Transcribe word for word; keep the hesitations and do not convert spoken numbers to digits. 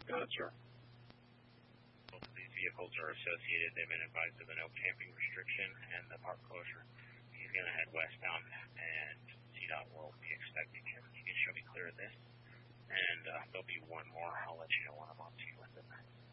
Gotcha. Both of these vehicles are associated. They've been advised of the no camping restriction and the park closure. He's going to head westbound, and C DOT will be expecting him. He can show me clear of this, and uh, there'll be one more. I'll let you know when I'm on to you with it.